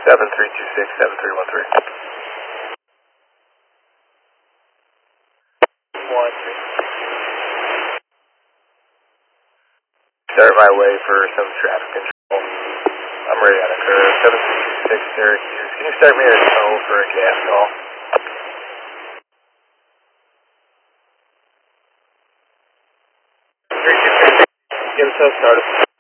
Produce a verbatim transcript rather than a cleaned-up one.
seven three two six, seven three one three. One three. Start my way for some traffic control. I'm ready on a curve. seven three two six, Syracuse. Can you start me at a tow for a gas call? three two six. Get us started.